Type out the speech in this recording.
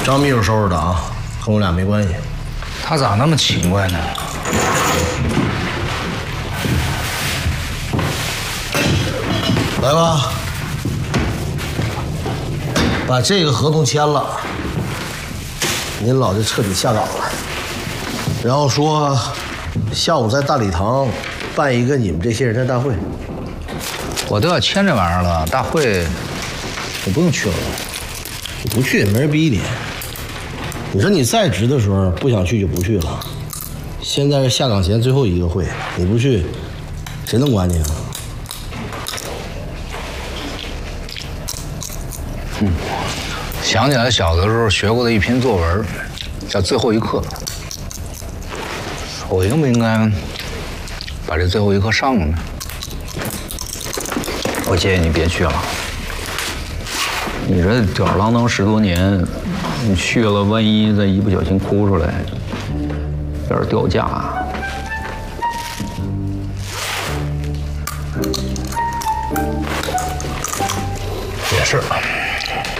张秘书收拾的啊，和我俩没关系。 他咋那么奇怪呢？ 来吧，把这个合同签了，您老就彻底下岗了。然后说，下午在大礼堂办一个你们这些人的大会。 我都要签这玩意儿了，大会我不用去了。 你不去也没人逼你。你说你在职的时候不想去就不去了，现在是下岗前最后一个会，你不去，谁能管你啊？ 想起来小的时候学过的一篇作文，叫《最后一课》。我应不应该把这最后一课上了呢？ 我建议你别去了。你这吊儿郎当10多年，你去了，万一再一不小心哭出来，有点掉价啊。 也是。